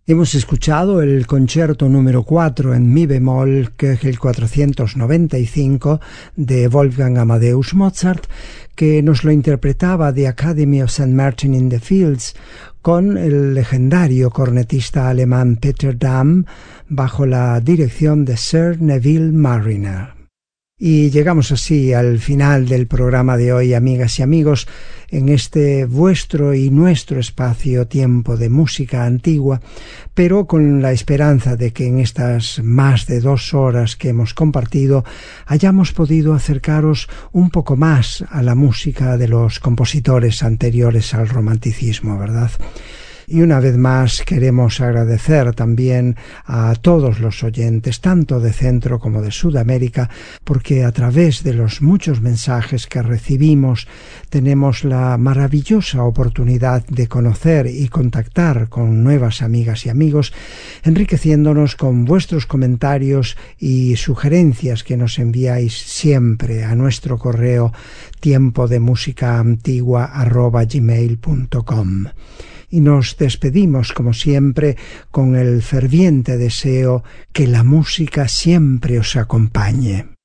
Hemos escuchado el concierto número 4 en mi bemol, que es el 495 de Wolfgang Amadeus Mozart, que nos lo interpretaba The Academy of St. Martin in the Fields con el legendario cornetista alemán Peter Damm bajo la dirección de Sir Neville Marriner. Y llegamos así al final del programa de hoy, amigas y amigos, en este vuestro y nuestro espacio Tiempo de Música Antigua, pero con la esperanza de que en estas más de 2 horas que hemos compartido hayamos podido acercaros un poco más a la música de los compositores anteriores al romanticismo, ¿verdad? Y una vez más queremos agradecer también a todos los oyentes, tanto de Centro como de Sudamérica, porque a través de los muchos mensajes que recibimos tenemos la maravillosa oportunidad de conocer y contactar con nuevas amigas y amigos, enriqueciéndonos con vuestros comentarios y sugerencias que nos enviáis siempre a nuestro correo tiempodemusicaantigua@gmail.com. Y nos despedimos, como siempre, con el ferviente deseo que la música siempre os acompañe.